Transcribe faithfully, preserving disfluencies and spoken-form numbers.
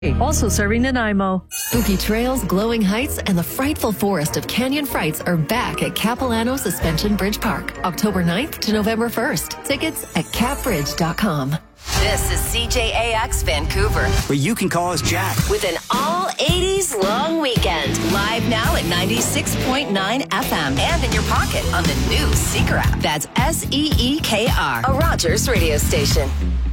Also serving Nanaimo. Spooky trails, glowing heights, and the frightful forest of Canyon Frights are back at Capilano Suspension Bridge Park, October ninth to November first. Tickets at cap bridge dot com. This is C J A X Vancouver, where you can call us Jack, with an all eighties long weekend. Live now at ninety-six point nine F M and in your pocket on the new Seeker app. That's S E E K R, a Rogers radio station.